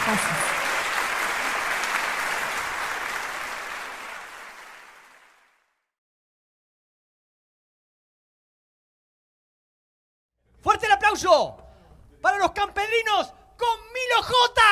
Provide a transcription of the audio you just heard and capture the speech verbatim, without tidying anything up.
Gracias. ¡Fuerte el aplauso para los camperinos con Milo J!